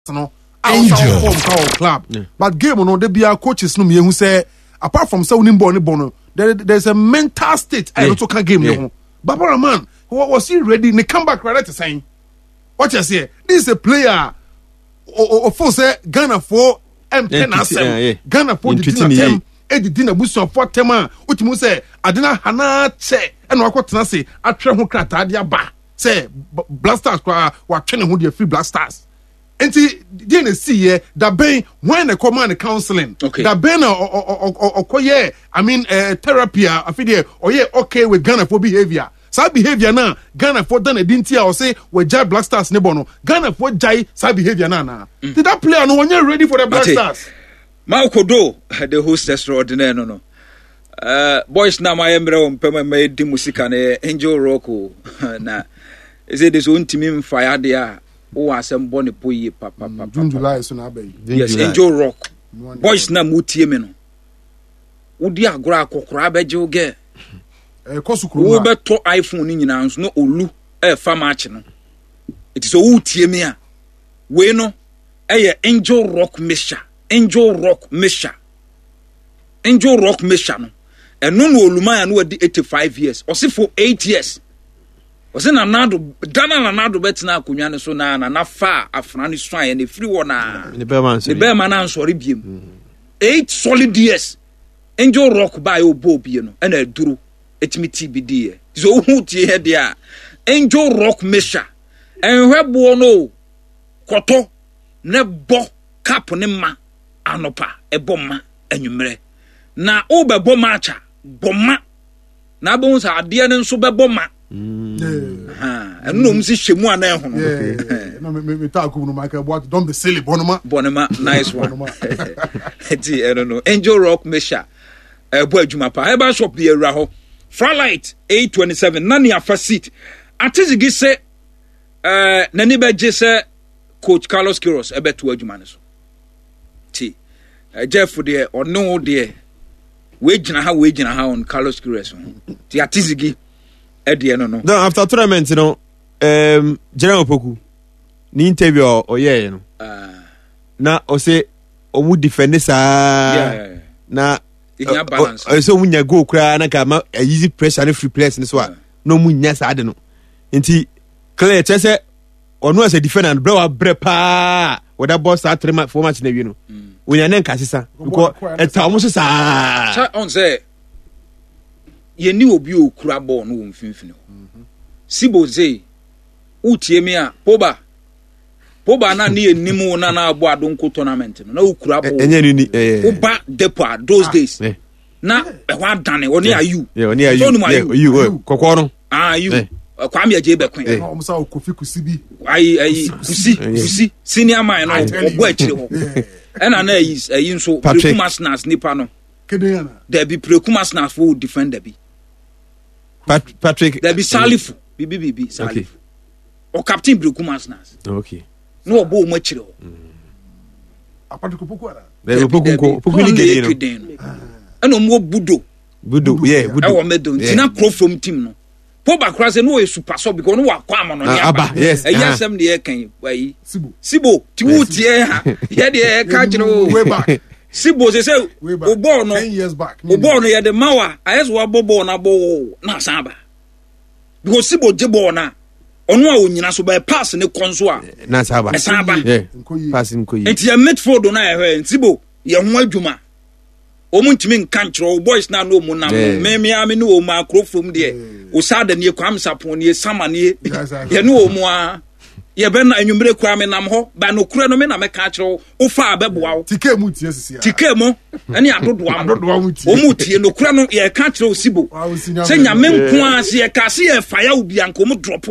no our club. But game no they be our coaches no me who say apart from so winning ball no there's a mental state I don't talk game no. Barbara man, was he ready? They come back right to saying what you say. This is a player or for say Ghana for M10 Ghana for the team. Edina buso for tema utimu say adina hana che eno akotena say atwe ho krata dia ba say Blasters wa twene ho dia free Blasters enti dey na see here that ben when the command counseling that ben okoye I mean therapy afide oye okay with Ghana for behavior sa behavior na Ghana for done edintia or say we jai Blasters ne bono Ghana for jai sa behavior na did that player no one ready for the Blasters. Malkodo, the host extraordinaire no. Boys na my embre on pema made di musica ne Angel Rocco na. Is it this own team fire there? Oh, asem boni poye papa. June July so na be. Yes, Angel Rock. Boys na mutie me no. Udi agora akokora beje oge. Kosukuru. Wo beto iPhone ni nyina nso no olu fa match no. It is o utie me a. We no Angel Rock Misha. Angel Rock Misha no and no oluma no di 85 years or say for 8 years or say nanado betina akonwa ne so na fa afra ne so aye ne free wona the bear man ansori biem 8 solid years Angel Rock by obo bie no and aduru etimi TBD so hu tie he dia Angel Rock Misha en hwebo no koto ne bo cap ne ma anopa eboma anwumre na obebo matcha boma na bo nsa ade ne nso beboma eno msi hyemu ana eho no me ta ku no Michael Boat don't be silly bonoma nice one eti I don't know Angel Rock Misha ebo adwuma pa eba shop the ewra ho Fralight 827 nani afa seat atizigi se nani beje se coach Carlos Queiroz ebeto adwuma ne so ti Jeff de or no de we gina ha on Carlos Queiroz ti atizigi e de no after tournament you know General Opoku ni interview o ye no na o say o mu defend sa na inya balance so mu nya go kra na ka ma easy pressure and free players ni so a no mu nya sa de no nti clear chese onu as a defender bro wa bre pa wada boss at 3 4 match na wi no onya nen kasisa because eta omo sa on say ye ni obi okura ball no mfimfini sibo say utie me a poba na ni enimu na abo adonko tournament no na okura ball enye ni oba depa those days na e wa dane oni ayu oni ayu you kokoro no ayu kwame aje be kwen o so Kofi Kusibi ai kusi senior man no ogbo akire ho ena na ayi nso Prekumasnas nipa no kedena there be Prekumasnas for defend there be Patrick there be Salifu bibi Salifu o captain Prekumasnas okay no ogbo mo akire ho apart Opoku ara there Opoku ni gede no ena mo budo yeah budo e wo medo tina crow from team no Poba Krase no super so because no wa kwa no aba yes yesem de kan wayi Sibo ti wutie ha ye de ka jiro way back Sibo say obo no 10 years back obo no ye de mawa ayeso wa bobo na bo na saba because Sibo jebo na onu a onyina so ba pass ne konso a na saba yeah pass nkoyi enti ye midfield na ye hwe Sibo ye ho adwuma omuntimi nkanchro boys na no mu na me ame no o ma kro from de o sada ne kwam sapon ne samane ye no o mu a ye be na anwumre kwa me nam ho ba no kura no me na me ka chro o fa abeboa wo tike mu tie sisi tike mu ene adodoa o mu tie no kura no ye ka chro Sibo se nyame nko a se ye ka se ye fire obi anko mu drop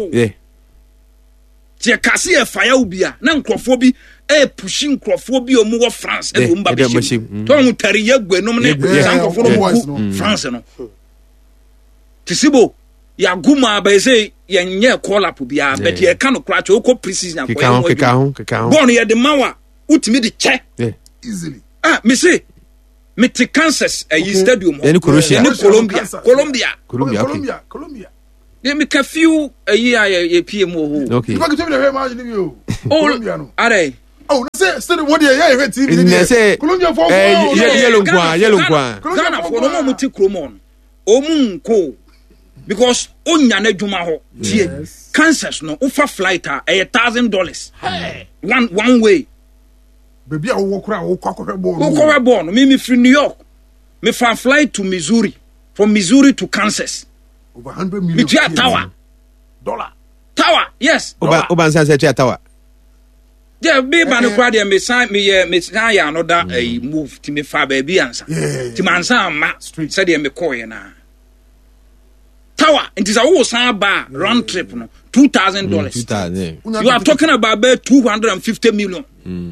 tie ka se ye fire obi a na nkrofo bi pushing crofo bi o mu wo France e bo mba bi to mu tari yegwenum ne sankofo no France no Sibo ya guma ba say yenye call up bia but ye ka no kra che okọ precision akọ born ye de mawa utimi de che easily me say me te Kansas stadium in Colombia they make a few a year ye PM okay you go to me the match you Colombia no are say what you TV. Say Colombia for yellow kwa. Ghana for no muti kromon. Omun ko because onya na dwuma ho. Tie. Kansas no ufa flight $1,000. Hey. One way. Baby, I walk around. Born. Me from New York. Me from flight to Missouri. From Missouri to Kansas. Over 100 million. Me tower. Tower, yes. Oban say tower. Yeah, be man crowd me sign me ya another move to me fa baby answer. Ti man san ma said me call you na. Tower, it is a whole san bar round trip no $2,000. You are talking about $250 million.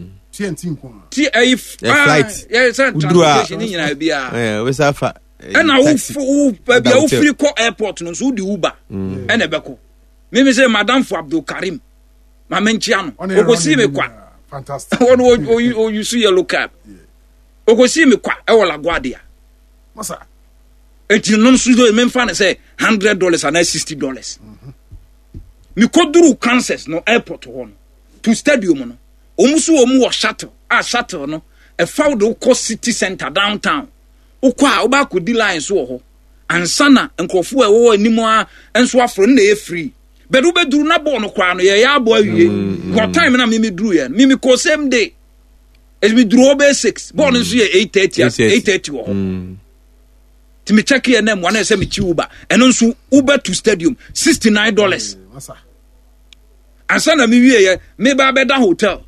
Flight. Yeah, transportation in Nigeria. Yeah, we suffer. And I will free call airport no so the Uber. And ebeko. Me say Madam for Abdul Karim. Ma menchiano. Ogo see me kwa. Fantastic. Oh you see yellow cap. Ogo see me kwa e wala guardia. Masa. Eti no so do me fan say $100 and $60. Me koduru Kansas no airport ho to stadium no. Omu wo shuttle no. E found the city center downtown. Ukwa oba kodi line so ho. Ansana nkofo e wo animu a enso afro na e free. Bedu beduru na ball no kwa no ye ya abo awie. What time na me duru ye. Me ko same day. Es me duru obe 6. Ball no so ye 8:30 wo ho. Ti me check here name one say me chi Uber. Eno nso Uber to stadium $69. Masa. Ansana me wie ye me ba beda hotel.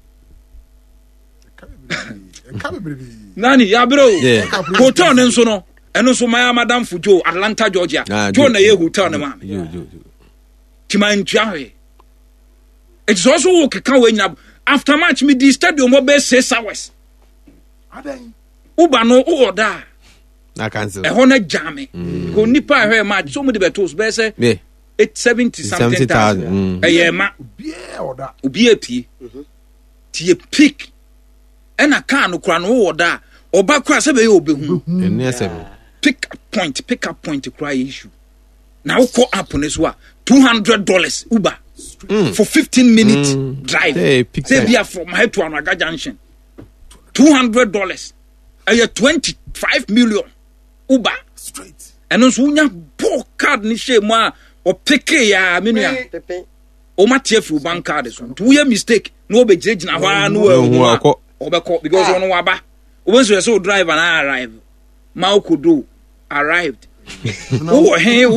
Nani ya bro. Hotel nso no. Eno so my Madam Fujo Atlanta Georgia. Jo na ye hotel na ma. Timanjahwe. It's also okay can we after match me the stadium mo be 6 hours. Adan. Uba no order. Na cancel. E hono jame. Ko nipa hwe match so mo de betos be say. Yeah. 870 something thousand. Eh ma. Obi order. Obi apie. Tie pick. And a car no kura no order. Oba kura se be obehu. Pick up point cry issue. Now call up on this one $200 Uber for 15 minutes drive. Say be from here to Anaga Junction. $200. And 25 million Uber straight. And also unya poor card ni she ma or pick ya minia. O matie fu bank card so. Do you mistake? No be judge na wa no obeko because ono waba. Once you so drive and I arrive. Maukudu arrived. You know,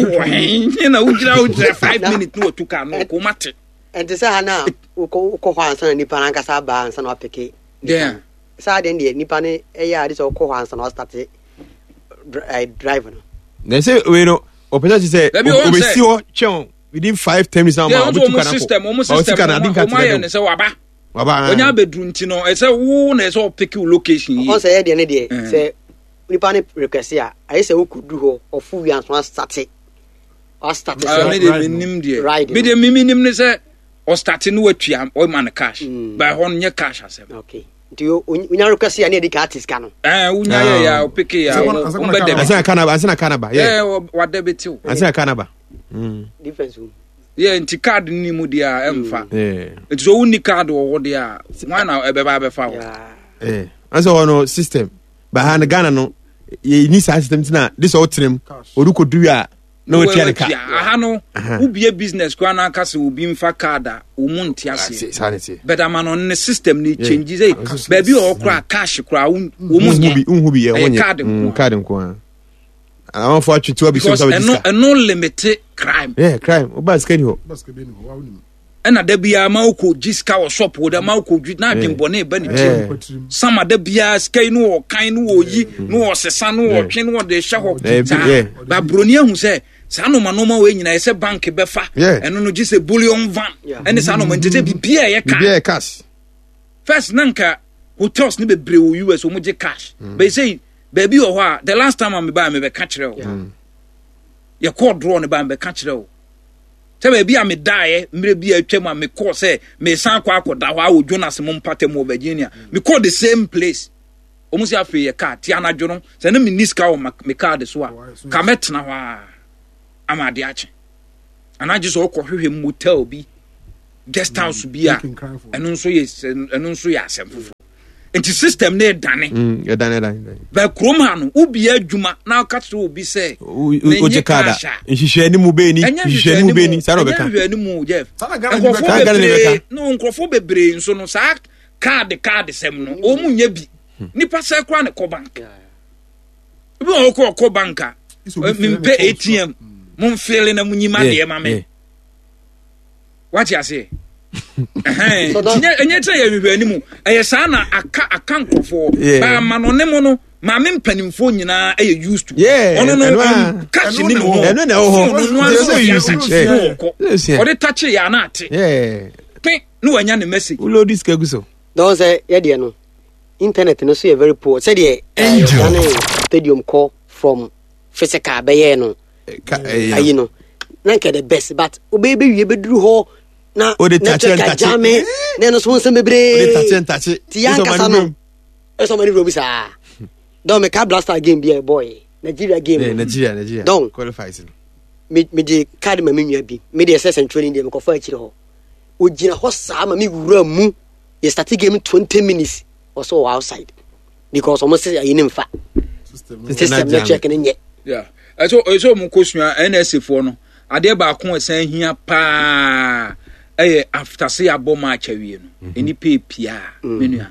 we 5 minutes no to come no mate. And this na uko hwansa nipa na nkasa ba ansa na opeke. Yeah. Sa den de nipa ne eya ade so uko hwansa na start drive no. They say we know opesa say we see what chen within 5-10 minutes now we do kana system o say waba onya bedru ntino e say wo na say opeke location o say de ne de say nipa ne request ya I say we could do ho ofu wi anso start me de minim ne say o start no atua o man cash by hon nye cash asem. Okay nti unya request ya ne de artist ka no unya ya opeke ya o be de ansana kanaba yeah wa debit o ansana kanaba difference yeah nti card ni mu dia emfa nti so uni card wo dia why na e be ba be fa wo anso wono system behind Ghana no ye ni system tina this all trim oruko duya no tia ne ka aha no ubie business kwa na aka se obi mfa card a umunti ase but amano ne system ni change say baby o kra cash kra unhubi ye wonye card nko I want for you to be so no limited crime. Yeah, crime. Oba skeni ho. And a debia mauko jiska or shop with a mauko na dimbone benny. Some of the bia skeno or kind yi no or san or kin what they show. But Brunia who say Sano Manoma when I say bank befa and no just a bullion van and the Sano to be cash. First Nanka hotels ni be brew US or cash. They say baby or what the last time I'm by me be catch your call draw on the catch tell baby I me die maybe a chema me call say me san kwa da wa wo Jonas mum patem Virginia me call the same place almost ya free a car tiana jono say na me niska o me car de so a ka metna wa amade ache and I just all hwehwe motel bi guest house bi a ɛno nso yɛ asɛm foforɔ nti system ne dane ba kurom ha no wobi adwuma na aka kyerɛ obi sɛ oje kada nhihwɛ mu beni saa no bɛka nhihwɛ mu Jeff nkrɔfo bebree nso no saa card sɛm no ɔmu nya bi nipa sɛ kora ne kɔ bank bi ɔkɔ bank a mempe ATM momfele na munyima deɛ ma me wati ase enye tẹ yẹ hwehwẹ ni mu ẹyẹ saa na aka nkɔfo ba ma no ne mu no maame mpanimfo nyinaa ɛyɛ used to ɔno no cash ni no ɛno na ɛwɔ ɔde touch ya na ate pe no wanya ne message ulo disk egu so don say ye de no internet no so very poor say de stadium call from physical be no ayi no na nke the best but obebe wie beduru ho na o de touch jame na no so bebre o de touch ti yankasa no eso mani robisa don me ka blaster game be boy Nigeria game Nigeria don qualifies me de card ma menua bi me de SS training dem ko fa akire ho o gina ho saa ma me wura mu you start game 20 minutes or so outside because almost say you nimfa system na check ni nye yeah so mo kosua NSA for no ade ba ko san hia pa after say abo match awie no eni pia menua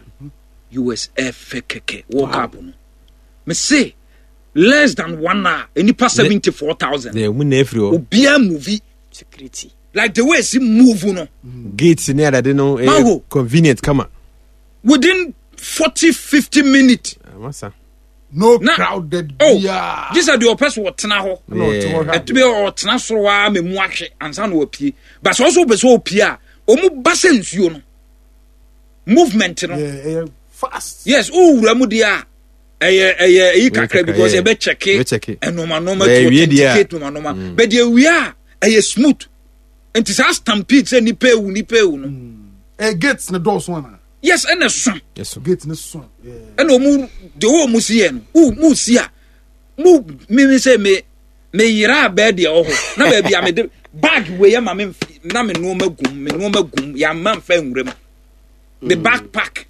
USF keke World Cup no me say less than 1 hour eni pa 74,000 yeah we na free obia movie security like the way she move no gates near that no convenient come within 40-50 minutes massa no crowded this are the person what tena ho etbe o tena soro wa memu ahwe ansa na opie but also be so opie a omu basa nsuo no movement no fast yes wura mu dia eye kakra because e be check enoma to authenticate noma but the we are smooth and it has stampede say ni pewu no gates na doors one yes and a son yes gates na son and omu the whole musie no mu sia mu me say me yira bed ya oho na ba bia me bag we ya ma me na me no magum ya man fa nwurem me backpack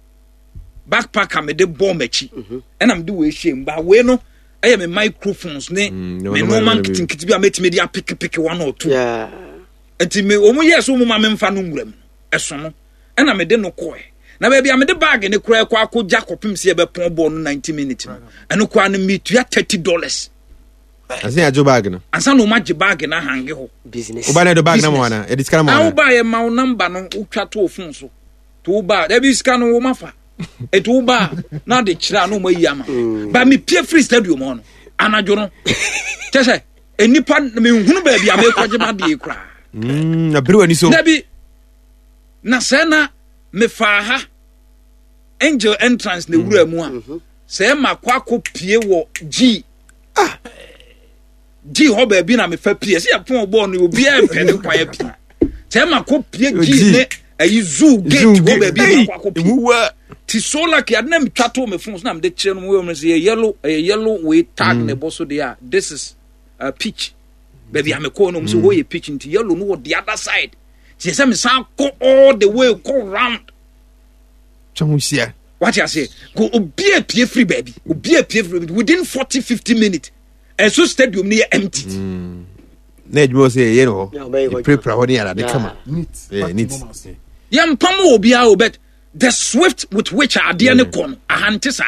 am de bomb echi and am do we shame ba we no me microphones ne me no man kitikiti bi ametime dia pick one or two yeah enti me omu yes omu ma me mfa no nwurem eso no and am de no koe na ba bia me de bag ne kura kwa akogya kopim se be pon ball no 90 minutes and kwa no me tua $30 asin ajo bag no ansa no ma je bag na hange ho business oba na do bag na mo wana e diskara mo wana oba ye ma o number no utwa to phone so to ba da bi scan no ma fa etu ba na de kira no mo yi ama ba me pie free stadium no anajo no tese enipa me hunu ba bia me kwaje ma de kura na bru ani so da bi na sena me fa ha angel entrance na wura mu a se ma kwako pie wo G ho ba bi na me fa pie se ya pon bo no obi a pe ne kwaya pie se ma ko pie G ne ayi zoo gate ho ba bi na kwako pie ti so like ya na me twato me phones na me de kire no mo say yellow we tag ne boso there this is a pitch baby am ko no so wo ye pitch into yellow no the other side she say me san go all the way go round chamusia what you say go obi a pie free baby within 40-50 minutes and so stadium near empty na edmo say you know prepare ho dey ala dey come neat yam pam obi a obet the swift with which ade ne kon ahantisa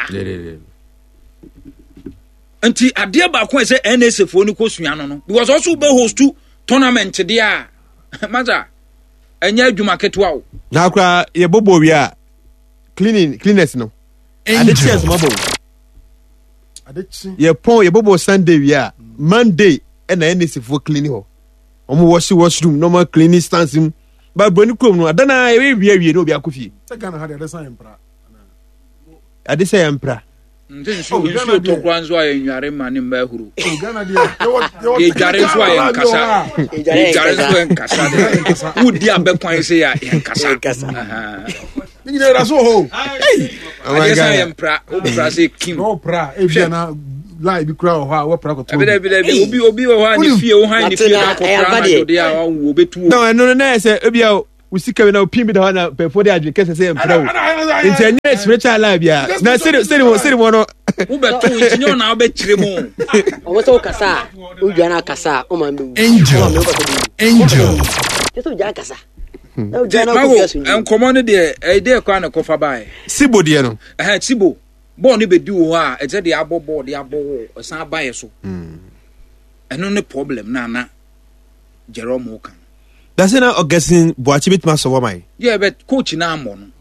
anti ade ba kon say NSF oni ko sua no because also be host to tournament there maza enya adwuma ketwa o na akra ye bobo wi a cleaners no ade cheers mabo adechi ye pon ye bobo Sunday wi a Monday na NSF for cleaning ho omo washroom normal cleaning stance ba broni krom no adana ye wi no bi akofie se Ghana ha de say empra ade say empra nso to kwanzo aye nware mane mba huru Ghana de ye jare so aye nkasa ye jare so nkasa udi abekwan se ya nkasa ni de raso ho ade say empra obra say kim no pra e bia na lie bi kura ho a wo pra ko to obi wo ha ni fie wo ha ni fie na ko pra na do dia wo betu no na say ebia usika we na opin da na pefo de adwe kese say empra wo nti enye spiritual life bia na seri mo no wo beto ntinyo na obekire mu o so kasa o dwana kasa o ma me Angel so dwana kasa enkomo ne de ide kwa na kofa bae sibo de no sibo ball ne bedi wo ha e je de abobo de abowo osan bae so eno ne problem na Jerome Okan that's na Augustine Boachi bit maso wa mai yeah but coach na amo no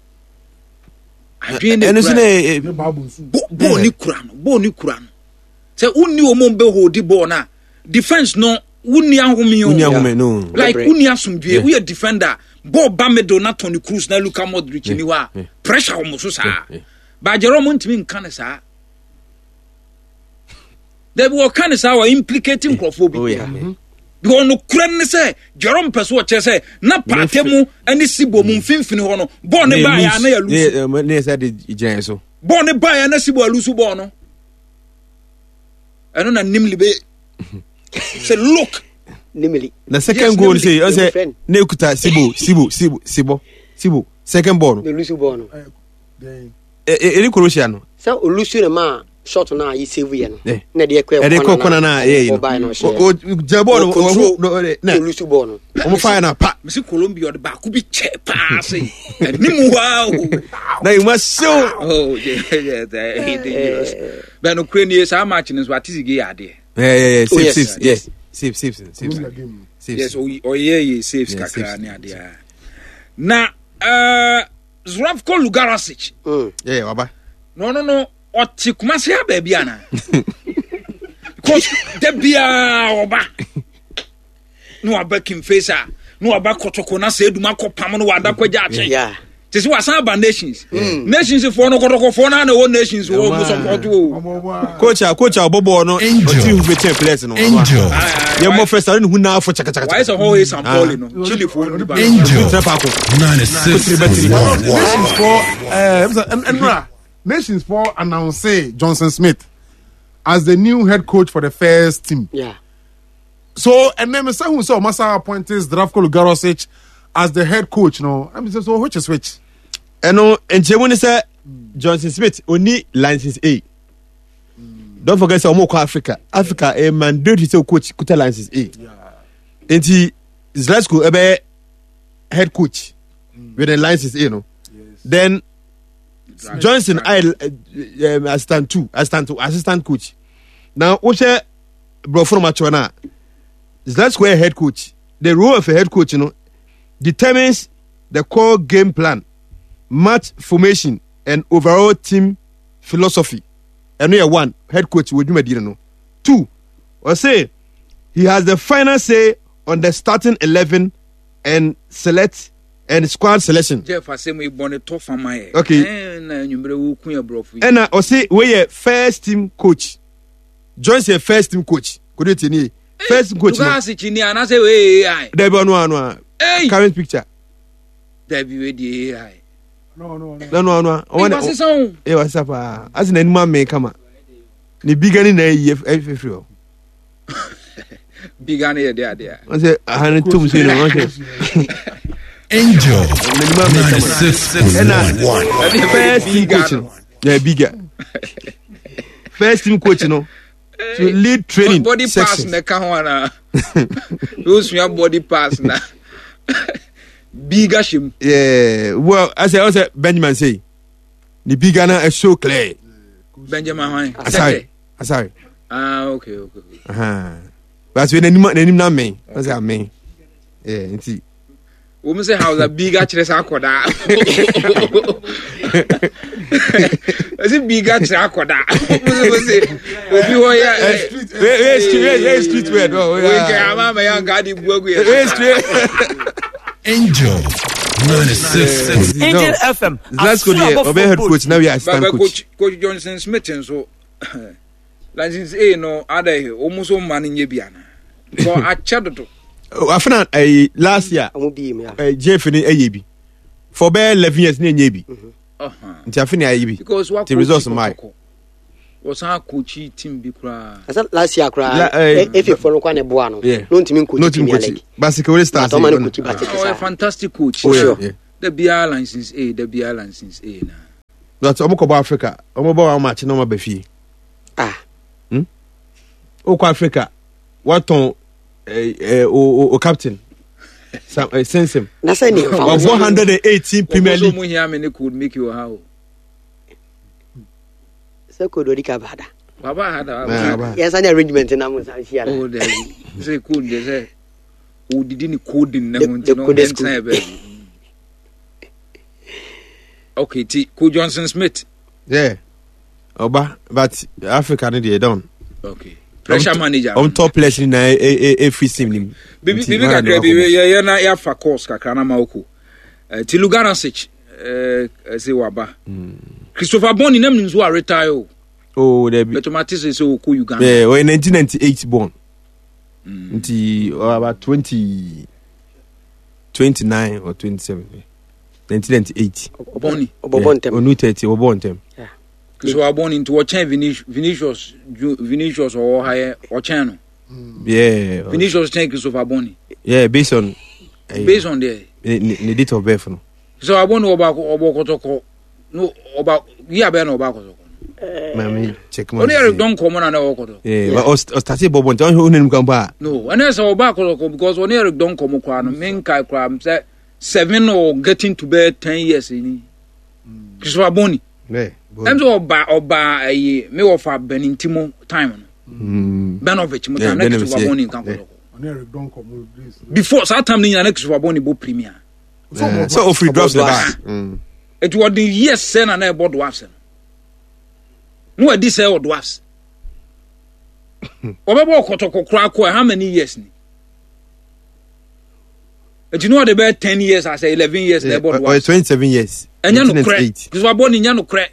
adwene eno se ne ball ni kura no se unni o mo be hold ball na defense no unni ahome no like unni asumdue we a defender ball ba middle na Toni Kroos na Luka Modric ni wa pressure o mo so sa ba Jerome ntimi nka ne sa they were kind of sour implicating Crawford because no kran say Jerome Peso che say na patemu ani sibo mu mfimfini ho no ball ne ba ya na ya lusu ne say de ijan so ball ne ba ya na sibo alusu ball no eno na nimli be say look nimli the second goal say ne kuta sibo second ball no lusu ball no eri Croatia no say olusu na ma shot na yi save ye no na de ekwa na ye no o jabo no na lusu ball no o fire na pa me see Colombia de ba ku bi che pa say nimu wow na you must show oh yeah but no Ukraine say match ni so atizige ya de safe yes oh yeah safe kakra ni ade na Zdravko Lugarasic yeah waba no oti kumase ya baby ana because the bia oba no abakim facer no abakotoko na se eduma kopam no wada kwagya achen yeah tisi wasan ba nations nations for no kotoko for na wo nations wo mo support wo coach obobo no oti hu be champ players no ye mo first ari hu na afo chaka why so ho is San Paulo no chili for no ba Nations for announced Johnson Smith as the new head coach for the first team. Yeah. So, and then Mr. Hunso Masa appointed Zdravko Lugarosic as the head coach. No, I'm saying so which is which. And no, and Jemuni said Johnson Smith only license A. Don't forget so more Africa. Africa a mandate to coach kuta license A. Yeah. And he Zdravko ebe head coach with a license A. No. Yes. Then. Johnson, assistant coach. Now, Oche Brofro Machwana, that's where head coach. The role of a head coach, determines the core game plan, match formation, and overall team philosophy. And we are one head coach would you know. Two, or say he has the final say on the starting 11 and select. And squad selection. Jeff asem born to fama here. Okay. Na nyumbre wo kun abrofu. And I say we first team coach. Johnson first team coach. Could you tell first team coach? Luka Sichini ana say we AI. There be no. Current picture. There be we the AI. No. What's song? What's up? As an animal may come. Ni bigani na EF Bigani there. I say 102 say Angel 96.1 first team coach. Yeah, bigger. First team coach, to lead training. Body pass na kahwana. Those your body pass na. Bigger shim. Yeah. Well, as I also Benjamin say, the bigger na is so clear. Benjamin Asari. Okay. But when any na me, as I mean. Yeah, see. We say how the bigger chres akoda. Is it bigger chres akoda? We say obi ho ya street word. We get ama me yan gadi buagu ya. Angel 96. Angel FM. Let's go there. Obe head coach now we are assistant coach. Coach Johnson Smith so license A no ada almost man nye biana. So achadoto. After last year, Jeff in AEB for bare 11 years near Yabi. Because what the results of my was our coachy team be cry. As last year cry if you follow Kwane Buano. Don't mean coach. Basically start. A fantastic coach. The BR line since A, the BR line since A now. That's Omokoba Africa. Omoba match no more befi. Oko Africa. What on o captain? Sense him. That's any 118 Premier League. How many could make you how? So could Odika Bada. Baba had yes, an arrangement in Amos here. Oh, they could, they say, who didn't code in the okay, Cool Johnson Smith. Yeah. Oba, but Africa they done. Okay. Pressure manager. On top place in a free sim. Bibi ya na ya fa course kakra na mauko. Ti Lugano Sich say waba. Christopher Boni nam nso a retire. Oh, there be. Automatically so ko Uganda. Yeah, in 1998 born. Until about 29 or 27. 1998. Boni. Onu 30 or born them. Yeah. So I born into what chain Vinicius or higher or channel. Yeah. Vinicius chain Christopher Boni. Yeah, based on the date of birth. No. So I want about Kotoko. No about Ben or Bako. Check my. Only don't come on and Okoto. Yeah, but Ostasi Bobon don't name come back. No, and that's our Bako because when Eric don't come on, men kai crab say 7 or getting to bed 10 years in Christopher Boni. Yeah. I'm so oba a me offer Benintimo time. Benovich, next to Boni in before that time, the next to Boni bo premier. So if we drop the bag, it was the years sen and I bought dwarfs. No, I did say or dwarfs. Obabo Kotoko Krako, how many years? You know the bed 10 years, I say 11 years, they bought 27 years. And you know, because we are born in Yano Crack.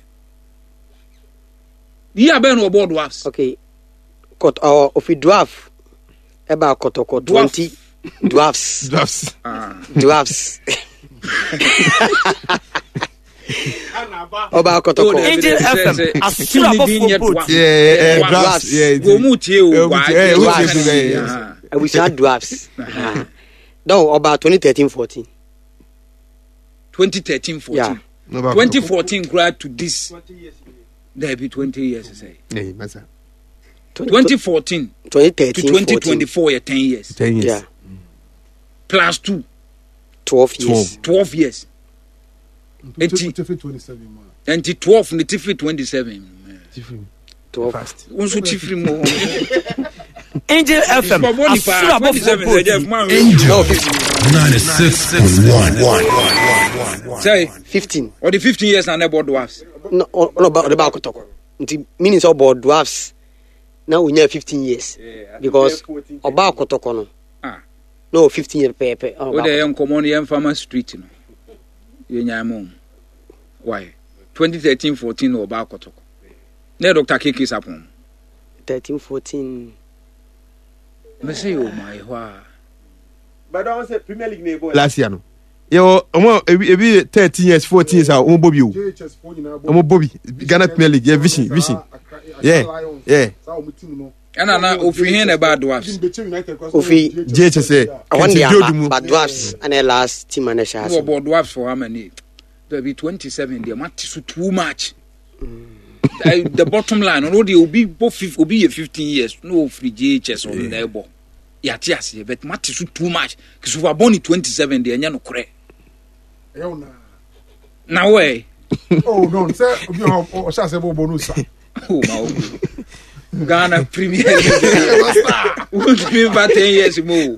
Yeah, Ben or board dwarfs. Okay. Cut or if we dwarf about Kotoko 20 dwarfs. Dwarfs. About Kotoko. Angel FM. Yeah, we shall dwarfs. No, about 2013-14. 2013-14. Yeah. 2014 grad to this. There be 20 years, say. 2014 2013 to 2024, 10 years. 10 years. Yeah. Plus 2. 12 years. 12 years. And 12 in the Tiffy 27. 12. Also Tiffy more. Angel FM. Angel 96.1. Say 15. Or the 15 years and about dwarfs. No, about the Bakotoko. Meaning about dwarfs. Now we have 15 years. Because about Kotoko. No, 15 years. Oh, they are common young farmer street. Why? 2013-14 or about Kotoko. Now Dr. Kiki is upon 13-14. I say, oh my, wow. But I say Premier League neighbor last year. No, yo, maybe 13 years, 14 years. Bobby, Bobby, Ghana Premier League. Yeah, vision. Yeah. And I know if we hear about dwarfs. Ofi JHS. I want the bad dwarfs and the last team manager. About dwarfs for how many? There be 27. There must too much. The bottom line, already will be both 15 years. No free JHS on the elbow. Yes, but Mattis too much because we were born in 27. They are no cray. Now, way. Oh, no, sir. Oh, my Ghana Premier League. Be about 10 years more.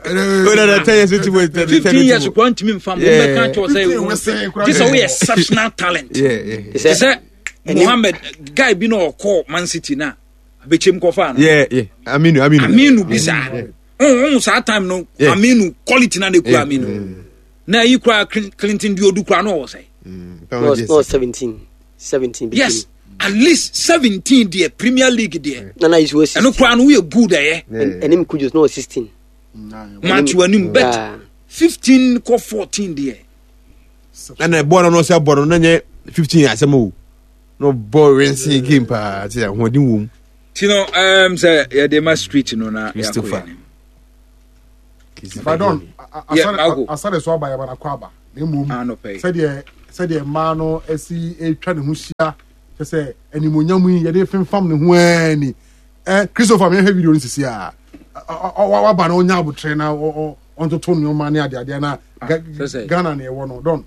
15 years ago, to me from can't say this is exceptional talent. Yeah. Mohammed guy be no call Man City na bechem kofa. Yeah. Aminu bisa. That time no Aminu quality na dey ku Aminu. Na you cry Clinton Diodu cry no say. No 17 yes, at least 17 there Premier League there. Nana is worse. And no cry no we good there. And him could just no 16. Match when bet 15 ko 14 there. And I born no say born no 15 years mo. no ball racing game pa ti ahodi wom tino say ya dey ma street no na Christopher if I don't asare so aba ya ba na kwaba na mum said the man no esi etwa ne ho hia say animonyam yi ye dey fam ne ho ani Christopher me have video nsisi a wa ba na onya abotre na on to turn your money ade na Ghana na e wo no don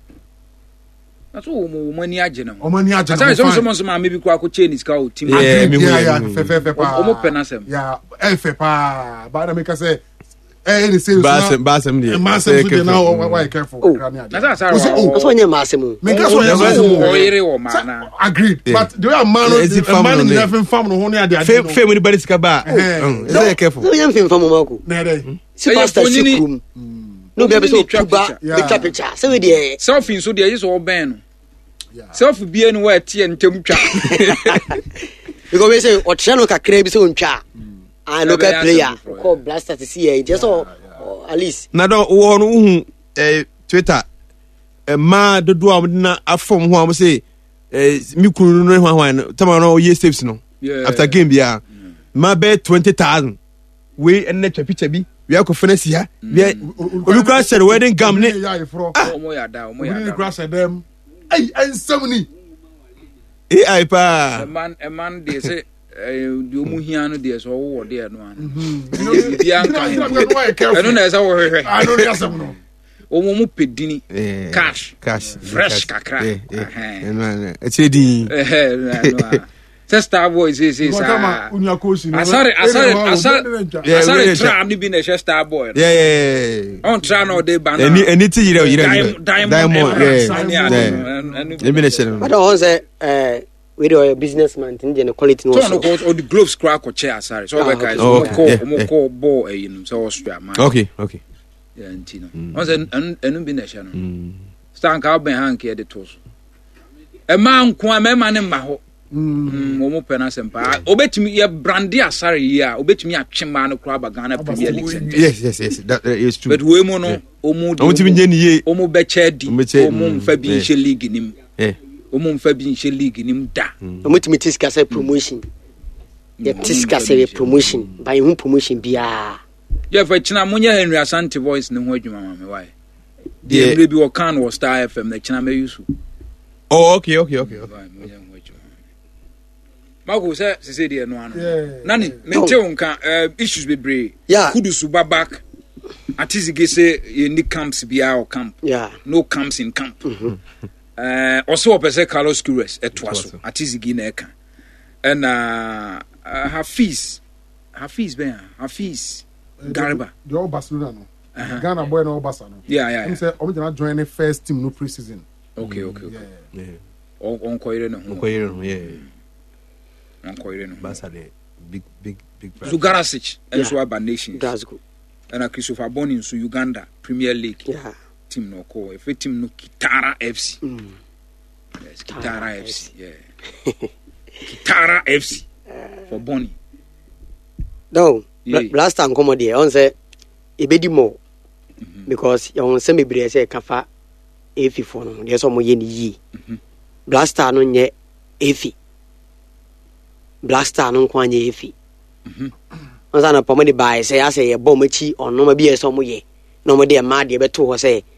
so mo mani age na o mani age na so ma me bi kwa ko Chinese ka o team yeah fe pa o mo penasem yeah fe pa ba na make say any say basem dey now why careful that's so nya masem me ka so nya masem o yire o mana agreed but the way man in the fam no ho ne ade fame anybody sika ba say careful so nya fam mo ko na dey superstar sikrum no be so tuba be picture so we dey selfie so dey so ben no selfie bia no wa tie ntem twa because we say o channel kakra bi so ntwa and local player called Blaster to see here just at least na do wo no hu Twitter ma dodo am na afom ho am say mi kunu no hwan tama no ye steps no after game bia ma be 20,000 we en na picture bi we akofena sia we olukra share wedding gam ne omo ya da crash them ai ensomni ai pa man dey say the omuhia no dey so wo dey no an bia nka eno na esa wo hwehwe I don't get some no omo mu pedini cash fresh kakra echedi no Star Boy say asare try am bi na Star Boy on try no dey ban any ti yire diamond maybe na share but on say we do a businessman in the quality no so or the gloves crack or chair sorry so we guys call ball so Austria man okay yeah ntino on say enu bi na share no stand ka ben hank e de toso e man ko a man ne ma ho mo pena sempa obetimi ye brandi asare yi a obetimi atwema no kra ba Ghana Premier League yes that is true but we mo no omutimi nye ni ye omo be chedi omo mfa bi nche league nim omo mfa bi nche league nim da omutimi tiska say promotion ye tiska say promotion by who promotion bia ye fa china munye Henry Asante voice ne ho adwuma ma me why dey maybe we can was Star FM na china me yusu okay Marco say dey no ano nani mente wonka issues bebre kudusu babak atizige say ye ni camps bia or camp no camps in camp also opese Carlos Queiroz etwaso atizige na eka and Hafiz Garba the all Barcelona no Ghana boy no Barca no yeah say o me join the first team no pre-season okay on koire no Barca the big Zugarasic and so Aba Nations Glasgow and Christopher Bonin so Uganda Premier League team no call if team no Kitara FC yes Kitara FC Kitara FC for Bonnie no last time come there on say e be di more because you want say me bre say kafa efi for no dey so mo ye ni yi Blaster no nye efi Blaster no kwa nye efi on sa na pomo di buy say ase ye bom chi on no ma bi e so mo ye no mo dey ma dey be to ho say